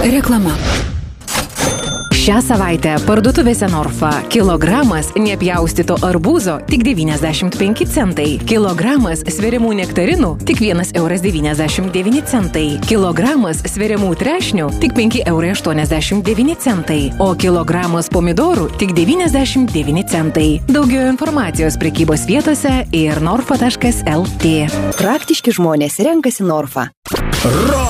Reklama. Šią savaitę parduotuvėse Norfa kilogramas nepjaustyto arbūzo tik 95 centai, kilogramas sveriamų nektarinų tik 1,99 €, kilogramas sveriamų trešnių tik 5,89 €, o kilogramas pomidorų tik 99 centai. Daugiau informacijos prekybos vietose ir norfa.lt. Praktiški žmonės renkasi Norfa.